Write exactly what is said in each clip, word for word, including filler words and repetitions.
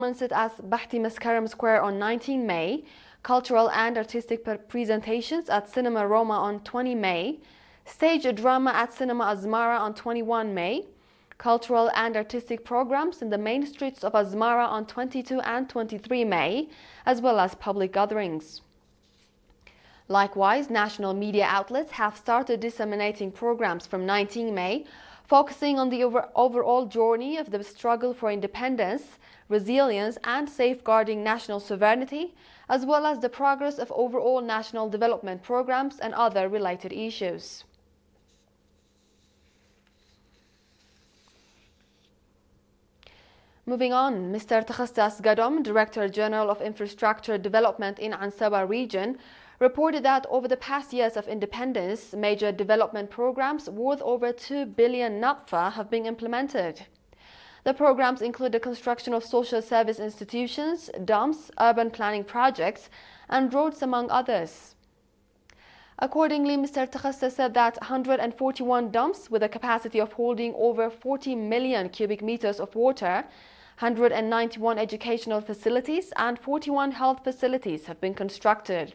Performances at Bahti Maskaram Square on nineteenth May, cultural and artistic presentations at Cinema Roma on twentieth May, stage drama at Cinema Asmara on twenty-first May, cultural and artistic programs in the main streets of Asmara on twenty-second and twenty-third May, as well as public gatherings. Likewise, national media outlets have started disseminating programs from nineteenth May, focusing on the over overall journey of the struggle for independence, resilience, and safeguarding national sovereignty, as well as the progress of overall national development programs and other related issues. Moving on, Mister Takhassas Gadom, Director General of Infrastructure Development in Ansawa region, reported that over the past years of independence, major development programs worth over two billion natfa have been implemented. The programs include the construction of social service institutions, dams, urban planning projects, and roads, among others. Accordingly, Mister Takhassas said that one hundred forty-one dams with a capacity of holding over forty million cubic meters of water, one hundred ninety-one educational facilities, and forty-one health facilities have been constructed.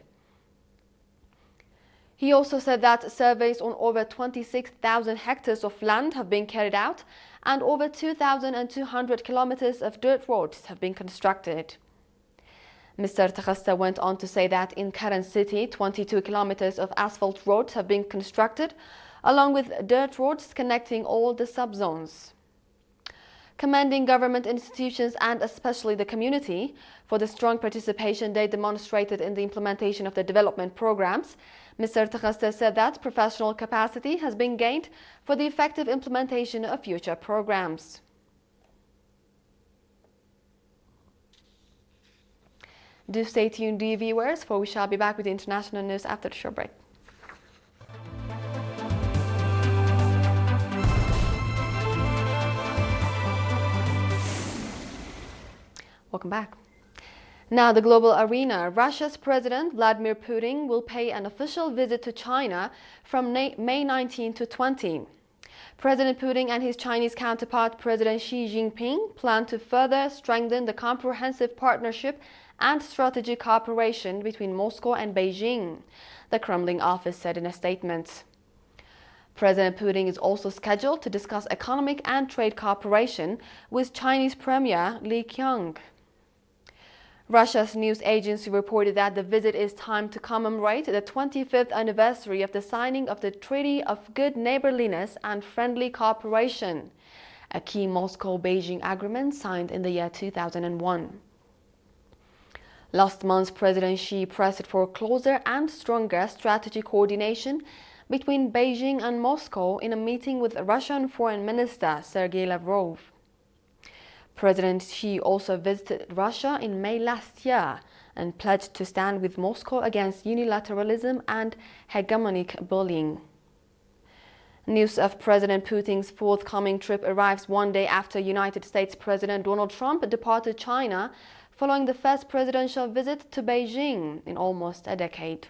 He also said that surveys on over twenty-six thousand hectares of land have been carried out and over two thousand two hundred kilometers of dirt roads have been constructed. Mister Takhassas went on to say that in Karen city, twenty-two kilometers of asphalt roads have been constructed, along with dirt roads connecting all the subzones. Commending government institutions and especially the community for the strong participation they demonstrated in the implementation of the development programs, Mister Takhassas said that professional capacity has been gained for the effective implementation of future programs. Do stay tuned, dear viewers, for we shall be back with the international news after the short break. Welcome back. Now, the global arena. Russia's President Vladimir Putin will pay an official visit to China from May nineteenth to twentieth. President Putin and his Chinese counterpart President Xi Jinping plan to further strengthen the comprehensive partnership and strategic cooperation between Moscow and Beijing, the Kremlin office said in a statement. President Putin is also scheduled to discuss economic and trade cooperation with Chinese Premier Li Qiang. Russia's news agency reported that the visit is timed to commemorate the twenty-fifth anniversary of the signing of the Treaty of Good Neighborliness and Friendly Cooperation, a key Moscow-Beijing agreement signed in the year two thousand one. Last month, President Xi pressed for closer and stronger strategic coordination between Beijing and Moscow in a meeting with Russian Foreign Minister Sergei Lavrov. President Xi also visited Russia in May last year and pledged to stand with Moscow against unilateralism and hegemonic bullying. News of President Putin's forthcoming trip arrives one day after United States President Donald Trump departed China following the first presidential visit to Beijing in almost a decade.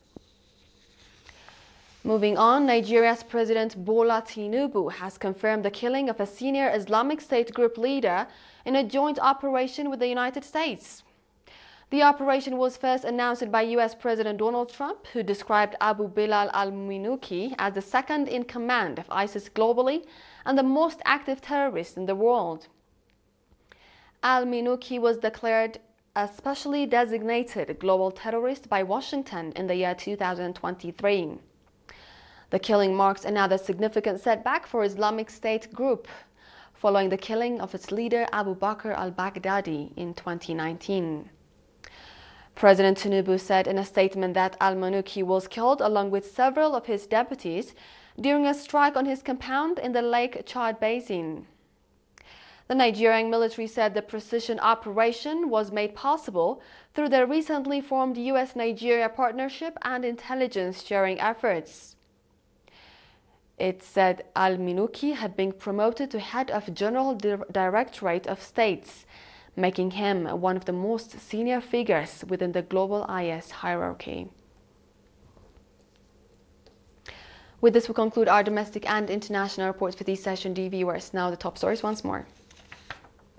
Moving on, Nigeria's President Bola Tinubu has confirmed the killing of a senior Islamic State group leader in a joint operation with the United States. The operation was first announced by U S President Donald Trump, who described Abu Bilal al-Minuki as the second in command of ISIS globally and the most active terrorist in the world. Al-Minuki was declared a specially designated global terrorist by Washington in the year two thousand twenty-three. The killing marks another significant setback for Islamic State group, following the killing of its leader Abu Bakr al-Baghdadi in twenty nineteen. President Tinubu said in a statement that al-Minuki was killed along with several of his deputies during a strike on his compound in the Lake Chad Basin. The Nigerian military said the precision operation was made possible through the recently formed U S Nigeria partnership and intelligence sharing efforts. It said al-Minuki had been promoted to head of General Directorate of States, making him one of the most senior figures within the global I S hierarchy. With this, we conclude our domestic and international reports for this session, dear viewers. Now the top stories once more.